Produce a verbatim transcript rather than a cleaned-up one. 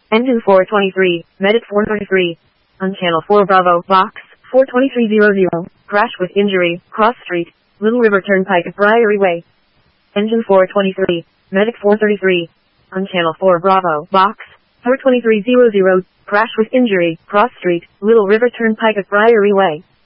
Engine four twenty-three, Medic four thirty-three. On Channel four Bravo, Box four twenty-three hundred. Crash with injury, Cross Street, Little River Turnpike, Briary Way. Engine four twenty-three, Medic four thirty-three. On Channel four Bravo, Box four twenty-three hundred. Crash with injury, Cross Street, Little River Turnpike, Briary Way.